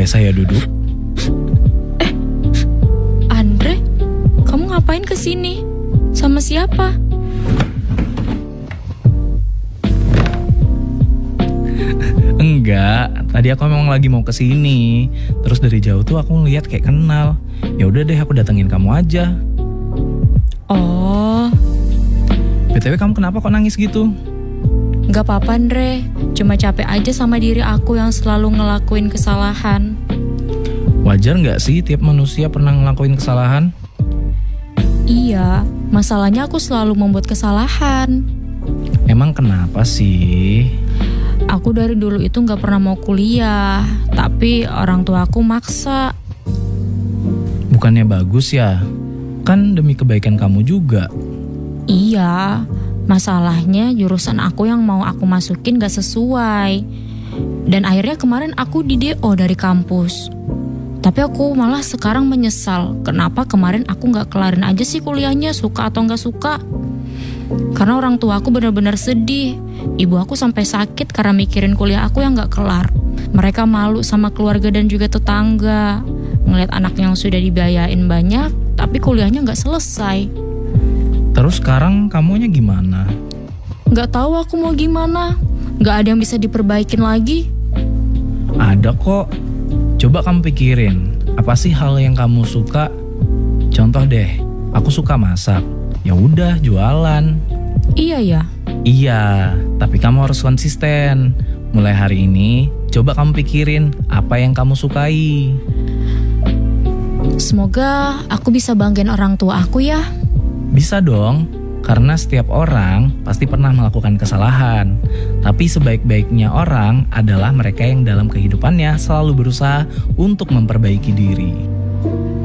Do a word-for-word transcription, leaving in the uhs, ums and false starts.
Boleh saya duduk? Eh, Andre, kamu ngapain kesini? Sama siapa? Enggak, tadi aku memang lagi mau kesini. Terus dari jauh tuh aku ngeliat kayak kenal. Ya udah deh, aku datengin kamu aja. Oh, B T W kamu kenapa kok nangis gitu? gak apa-apa Andre. Cuma capek aja sama diri aku yang selalu ngelakuin kesalahan. Wajar nggak sih tiap manusia pernah ngelakuin kesalahan? Iya, masalahnya aku selalu membuat kesalahan. Emang kenapa sih? Aku dari dulu itu gak pernah mau kuliah, tapi orang tua aku maksa. Bukannya bagus ya? Kan demi kebaikan kamu juga. Iya, masalahnya jurusan aku yang mau aku masukin gak sesuai. Dan akhirnya kemarin aku di D O dari kampus. Tapi aku malah sekarang menyesal. Kenapa kemarin aku gak kelarin aja sih kuliahnya, suka atau gak suka. Karena orang tua aku benar-benar sedih. Ibu aku sampai sakit karena mikirin kuliah aku yang gak kelar. Mereka malu sama keluarga dan juga tetangga. Ngeliat anak yang sudah dibiayain banyak, tapi kuliahnya gak selesai. Terus sekarang kamunya gimana? Gak tahu aku mau gimana. Gak ada yang bisa diperbaikin lagi. Ada kok. Coba kamu pikirin, apa sih hal yang kamu suka? Contoh deh, aku suka masak. Ya udah, jualan. Iya ya. Iya, tapi kamu harus konsisten. Mulai hari ini, coba kamu pikirin apa yang kamu sukai. Semoga aku bisa banggain orang tua aku ya. Bisa dong, karena setiap orang pasti pernah melakukan kesalahan. Tapi sebaik-baiknya orang adalah mereka yang dalam kehidupannya selalu berusaha untuk memperbaiki diri.